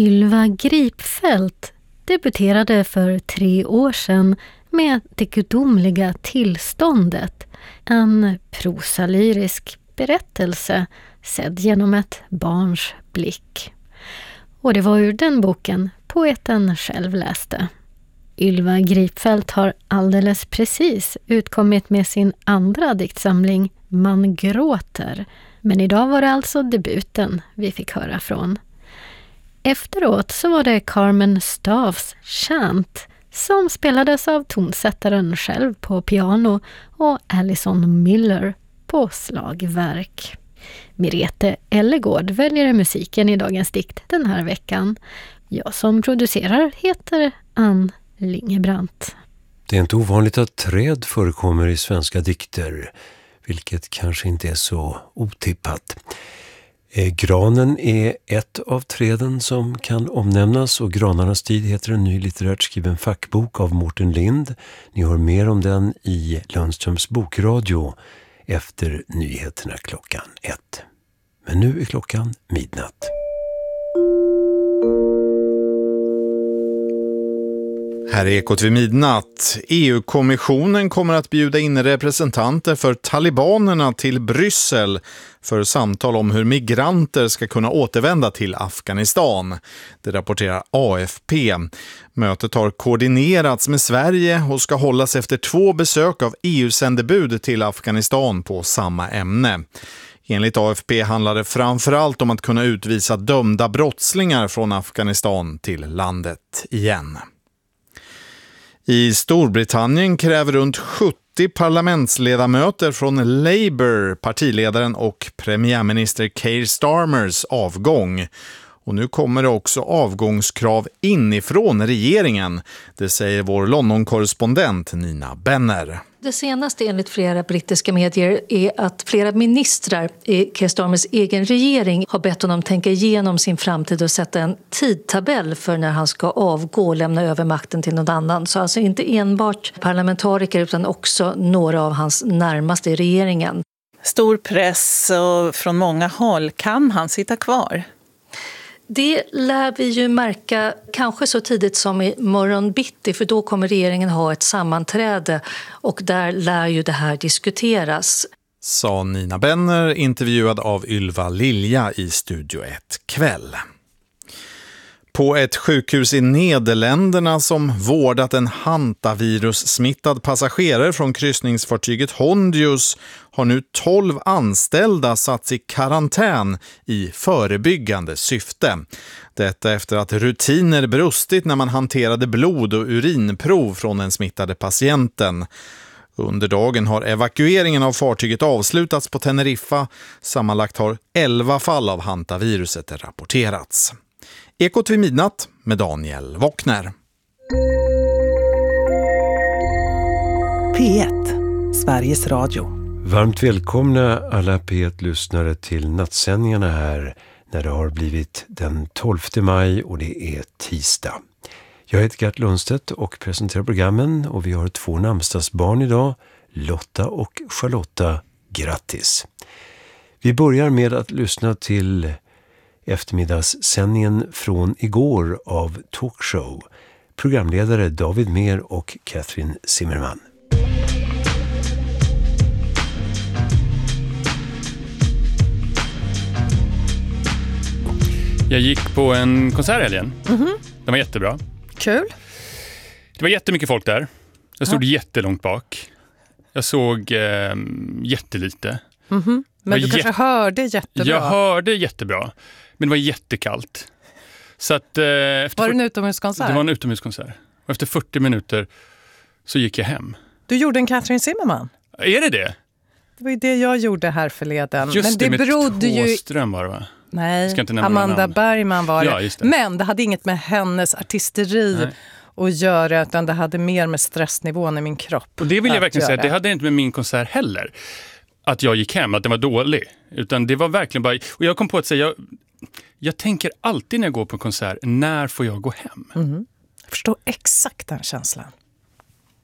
Ylva Gripfeldt debuterade för 3 år sedan med Det gudomliga tillståndet, en prosalyrisk berättelse sedd genom ett barns blick. Och det var ur den boken poeten själv läste. Ylva Gripfeldt har alldeles precis utkommit med sin andra diktsamling Man gråter, men idag var det alltså debuten vi fick höra från. Efteråt så var det Carmen Staffs Chant som spelades av tonsättaren själv på piano och Alison Miller på slagverk. Mirete Ellegård väljer musiken i dagens dikt den här veckan. Jag som producerar heter Ann Lingebrandt. Det är inte ovanligt att träd förekommer i svenska dikter, vilket kanske inte är så otippat. Granen är ett av träden som kan omnämnas, och Granarnas tid heter en ny litterärt skriven fackbok av Mårten Lind. Ni hör mer om den i Lundströms bokradio efter nyheterna klockan 1. Men nu är klockan midnatt. Här är Ekot vid midnatt. EU-kommissionen kommer att bjuda in representanter för talibanerna till Bryssel för samtal om hur migranter ska kunna återvända till Afghanistan. Det rapporterar AFP. Mötet har koordinerats med Sverige och ska hållas efter 2 besök av EU-sändebud till Afghanistan på samma ämne. Enligt AFP handlar det framförallt om att kunna utvisa dömda brottslingar från Afghanistan till landet igen. I Storbritannien kräver runt 70 parlamentsledamöter från Labour, partiledaren och premiärminister Keir Starmers avgång. Och nu kommer det också avgångskrav inifrån regeringen. Det säger vår London-korrespondent Nina Benner. Det senaste enligt flera brittiska medier är att flera ministrar i Keir Starmers egen regering har bett honom tänka igenom sin framtid och sätta en tidtabell för när han ska avgå och lämna över makten till någon annan. Så alltså inte enbart parlamentariker utan också några av hans närmaste i regeringen. Stor press och från många håll. Kan han sitta kvar? Det lär vi ju märka kanske så tidigt som i morgon bitti, för då kommer regeringen ha ett sammanträde och där lär ju det här diskuteras. Sa Nina Benner, intervjuad av Ylva Lilja i Studio 1 kväll. På ett sjukhus i Nederländerna som vårdat en hantavirus-smittad passagerare från kryssningsfartyget Hondius har nu 12 anställda satts i karantän i förebyggande syfte. Detta efter att rutiner brustit när man hanterade blod- och urinprov från den smittade patienten. Under dagen har evakueringen av fartyget avslutats på Teneriffa. Sammanlagt har 11 fall av hantaviruset rapporterats. Ekot vid midnatt med Daniel Wockner. P1, Sveriges Radio. Varmt välkomna alla P1-lyssnare till nattsändningarna här när det har blivit den 12 maj och det är tisdag. Jag heter Gert Lundstedt och presenterar programmen, och vi har 2 namnsdagsbarn idag, Lotta och Charlotta. Grattis! Vi börjar med att lyssna till eftermiddagssändningen från igår av Talkshow. Programledare David Mer och Catherine Zimmerman. Jag gick på en konsert i helgen. Den var jättebra. Kul. Det var jättemycket folk där. Jag stod jättelångt bak. Jag såg jättelite. Men du kanske hörde jättebra? Jag hörde jättebra. Men det var jättekallt. Så att, var det en utomhuskonsert? Det var en utomhuskonsert. Och efter 40 minuter så gick jag hem. Du gjorde en Catherine Zimmerman? Är det det? Det var ju det jag gjorde här förleden. Just men det berodde ju... Thåström var det, va? Nej, Amanda Bergman var det. Ja, just det. Men det hade inget med hennes artisteri att göra, utan det hade mer med stressnivån i min kropp. Och det vill jag verkligen säga, det hade inte med min konsert heller. Att jag gick hem, att den var dålig. Utan det var verkligen bara... Och jag kom på att säga, jag tänker alltid när jag går på en konsert, när får jag gå hem? Jag förstår exakt den känslan.